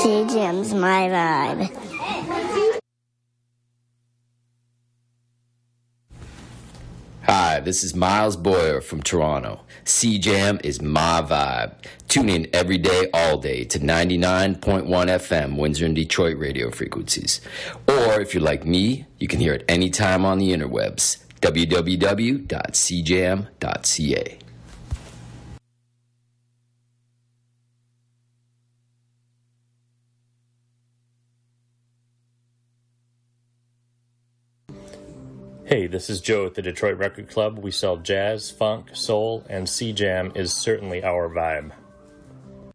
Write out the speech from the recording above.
CJam's my vibe. Hi, this is Miles Boyer from Toronto. CJam is my vibe. Tune in every day, all day to 99.1 FM, Windsor and Detroit radio frequencies. Or if you're like me, you can hear it anytime on the interwebs, www.cjam.ca. Hey, this is Joe at the Detroit Record Club. We sell jazz, funk, soul, and CJam is certainly our vibe.